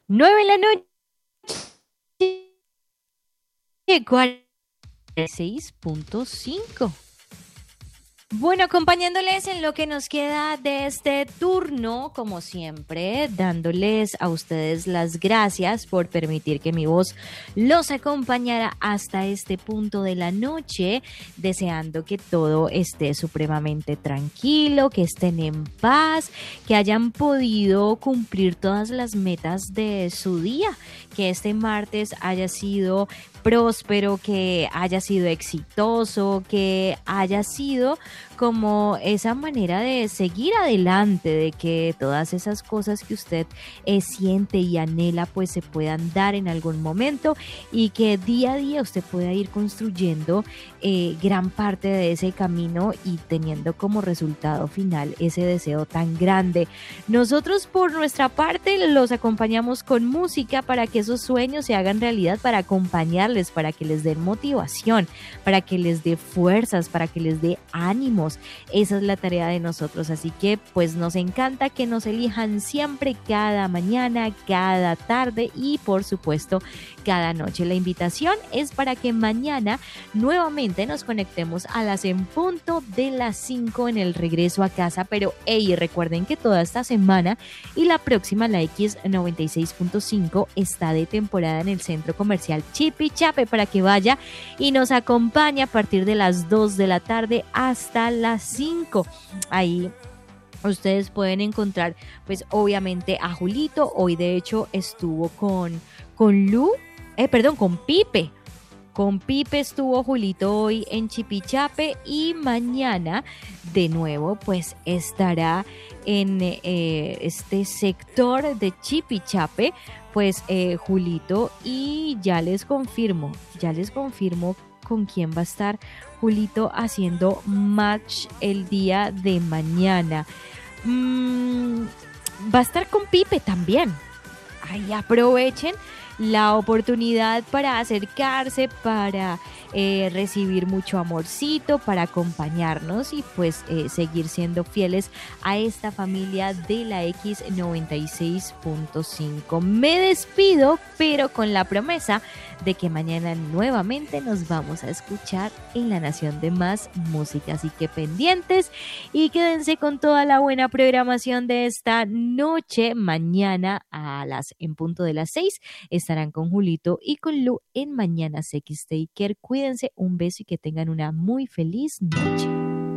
9 de la noche, 46.5. Bueno, acompañándoles en lo que nos queda de este turno, como siempre, dándoles a ustedes las gracias por permitir que mi voz los acompañara hasta este punto de la noche, deseando que todo esté supremamente tranquilo, que estén en paz, que hayan podido cumplir todas las metas de su día, que este martes haya sido próspero, que haya sido exitoso, que haya sido como esa manera de seguir adelante, de que todas esas cosas que usted siente y anhela pues se puedan dar en algún momento y que día a día usted pueda ir construyendo gran parte de ese camino y teniendo como resultado final ese deseo tan grande. Nosotros por nuestra parte los acompañamos con música para que esos sueños se hagan realidad, para acompañarles, para que les den motivación, para que les dé fuerzas, para que les dé ánimos. Esa es la tarea de nosotros, así que pues nos encanta que nos elijan siempre, cada mañana, cada tarde y por supuesto cada noche. La invitación es para que mañana nuevamente nos conectemos a las en punto de las 5 en el regreso a casa, pero hey, recuerden que toda esta semana y la próxima la X96.5 está de temporada en el centro comercial Chipichape para que vaya y nos acompañe a partir de las 2 de la tarde hasta las 5. Ahí ustedes pueden encontrar, pues obviamente a Julito. Hoy de hecho estuvo con Lu, perdón, con Pipe. Con Pipe estuvo Julito hoy en Chipichape y mañana de nuevo pues estará en este sector de Chipichape pues Julito y ya les confirmo con quién va a estar Julito haciendo match el día de mañana. Mm, Va a estar con Pipe también. Ahí aprovechen la oportunidad para acercarse, para recibir mucho amorcito, para acompañarnos y pues seguir siendo fieles a esta familia de la X96.5. Me despido, pero con la promesa de que mañana nuevamente nos vamos a escuchar en La Nación de Más Música. Así que pendientes y quédense con toda la buena programación de esta noche. Mañana a las en punto de las 6 estarán con Julito y con Lu en Mañanas X Taker. Cuídense, un beso y que tengan una muy feliz noche.